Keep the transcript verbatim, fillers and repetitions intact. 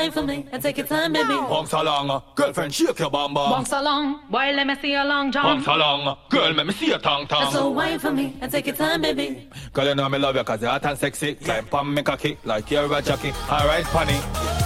wine for me and take your time, baby. Bounce along, girlfriend, shake your bam bam. Bounce along, boy, let me see your long jump. Bounce along, girl, let me see your tongue tongue. So wine for me and take your time, baby. Girl, you know me love you cause you're hot and sexy. Climb on me cocky like you're a jockey. Alright, funny.